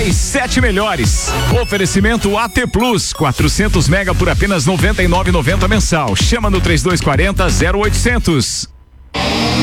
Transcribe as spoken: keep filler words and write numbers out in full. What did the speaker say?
as sete melhores. Oferecimento A T Plus, quatrocentos mega por apenas noventa e nove reais e noventa centavos mensal. Chama no três dois quatro zero zero oitocentos.